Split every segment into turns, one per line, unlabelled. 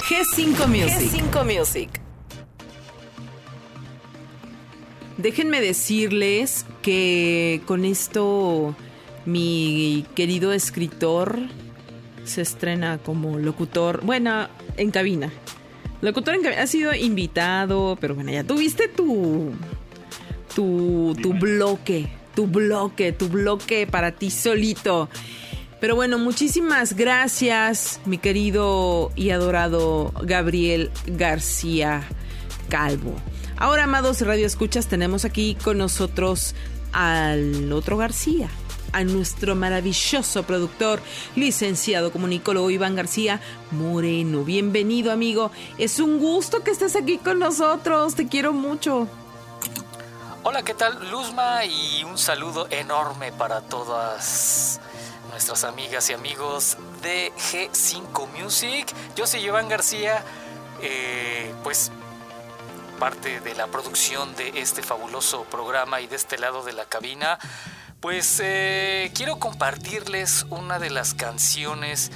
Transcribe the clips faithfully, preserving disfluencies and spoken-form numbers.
G cinco Music.
G cinco Music.
Déjenme decirles que con esto mi querido escritor se estrena como locutor, bueno, en cabina. Locutor en cabina, ha sido invitado, pero bueno, ya tuviste tu tu, tu bloque, tu bloque, tu bloque para ti solito. Pero bueno, muchísimas gracias, mi querido y adorado Gabriel García Calvo. Ahora, amados radioescuchas, tenemos aquí con nosotros al otro García, a nuestro maravilloso productor, licenciado comunicólogo Iván García Moreno. Bienvenido, amigo. Es un gusto que estés aquí con nosotros. Te quiero mucho.
Hola, ¿qué tal, Luzma? Y un saludo enorme para todas nuestras amigas y amigos de G cinco Music. Yo soy Iván García, eh, pues parte de la producción de este fabuloso programa, y de este lado de la cabina pues eh, quiero compartirles una de las canciones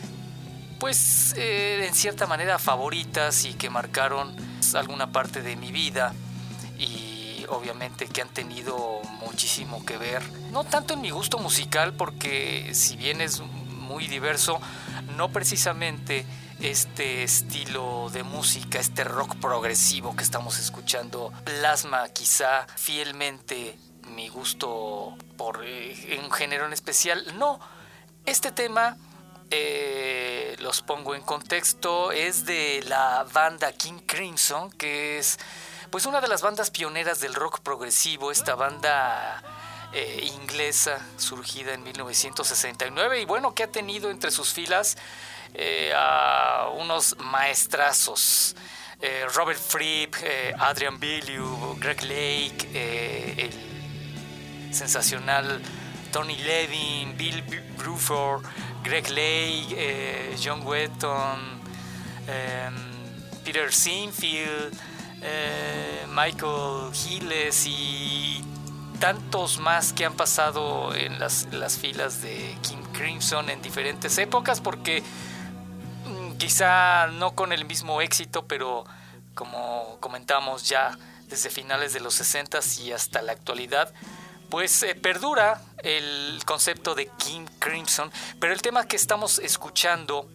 pues eh, en cierta manera favoritas y que marcaron alguna parte de mi vida, y obviamente que han tenido muchísimo que ver, no tanto en mi gusto musical, porque si bien es muy diverso, no precisamente este estilo de música, este rock progresivo que estamos escuchando, plasma quizá fielmente mi gusto por eh, un género en especial. No, este tema, eh, los pongo en contexto, es de la banda King Crimson, que es pues una de las bandas pioneras del rock progresivo, esta banda eh, inglesa surgida en mil novecientos sesenta y nueve, y bueno, que ha tenido entre sus filas Eh, a unos maestrazos, eh, Robert Fripp, eh, Adrian Belew, Greg Lake, eh, el sensacional Tony Levin, Bill Bruford, Greg Lake, eh, John Wetton, eh, Peter Sinfield, eh, Michael Giles y tantos más que han pasado en las, las filas de King Crimson en diferentes épocas, porque quizá no con el mismo éxito, pero como comentamos ya desde finales de los sesentas y hasta la actualidad, pues eh, perdura el concepto de King Crimson. Pero el tema que estamos escuchando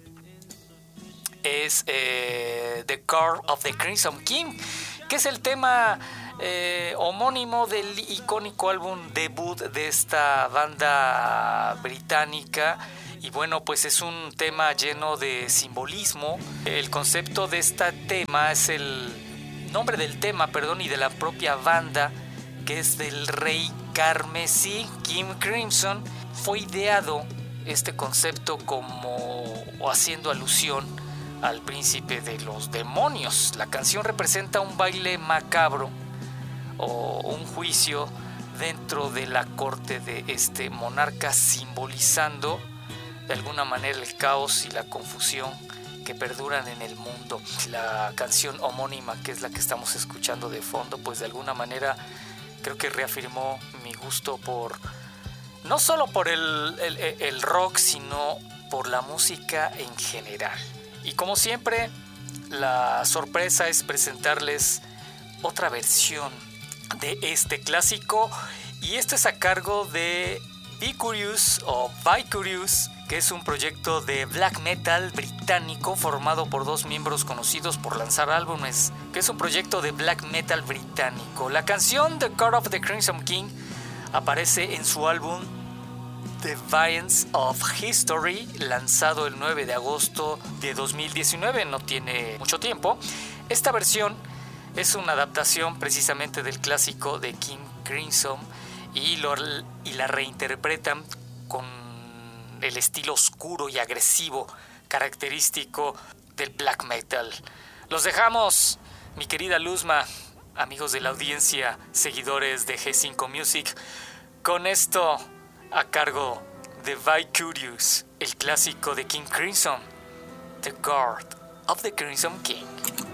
es eh, The Call of the Crimson King, que es el tema eh, homónimo del icónico álbum debut de esta banda británica. Y bueno, pues es un tema lleno de simbolismo. El concepto de este tema es el nombre del tema, perdón, y de la propia banda, que es del Rey Carmesí, King Crimson. Fue ideado este concepto como o haciendo alusión al príncipe de los demonios. La canción representa un baile macabro o un juicio dentro de la corte de este monarca, simbolizando de alguna manera el caos y la confusión que perduran en el mundo. La canción homónima, que es la que estamos escuchando de fondo, pues de alguna manera creo que reafirmó mi gusto por no solo por el, el, el rock, sino por la música en general. Y como siempre, la sorpresa es presentarles otra versión de este clásico, y esto es a cargo de Vicarious o Vicarious, que es un proyecto de black metal británico formado por dos miembros conocidos por lanzar álbumes, que es un proyecto de black metal británico. La canción The Call of the Crimson King aparece en su álbum The Viance of History, lanzado el nueve de agosto de dos mil diecinueve, no tiene mucho tiempo. Esta versión es una adaptación precisamente del clásico de King Crimson, y, lo, y la reinterpretan con el estilo oscuro y agresivo característico del black metal. Los dejamos, mi querida Luzma, amigos de la audiencia, seguidores de G cinco Music, con esto a cargo de Vicarious, el clásico de King Crimson, The Guard of the Crimson King.